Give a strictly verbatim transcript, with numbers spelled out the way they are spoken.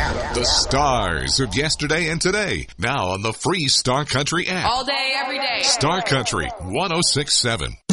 The stars of yesterday and today. Now on the free Star Country app. All day, every day. Star Country one oh six point seven.